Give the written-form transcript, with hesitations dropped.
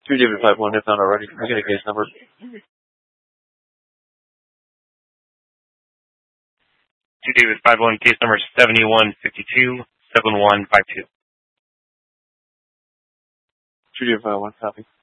True David 5-1, if not already. I get a case number. True David 5-1, case number 7152-7152. True David 5-1, copy.